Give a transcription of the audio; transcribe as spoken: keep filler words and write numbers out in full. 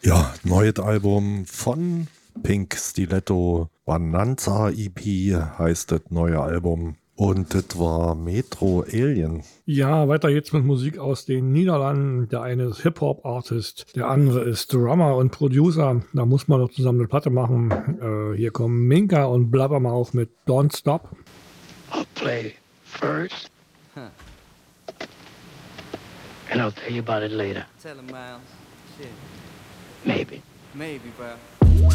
Ja, neues Album von Pink Stiletto, Bonanza E P heißt das neue Album. Und das war Metro Alien. Ja, weiter geht's mit Musik aus den Niederlanden. Der eine ist Hip-Hop-Artist, der andere ist Drummer und Producer. Da muss man doch zusammen eine Platte machen. Äh, hier kommen Minka und Blabbermouth mit Don't Stop. I'll play first. Huh. And I'll tell you about it later. Tell him, Miles. Shit. Maybe. Maybe, bro.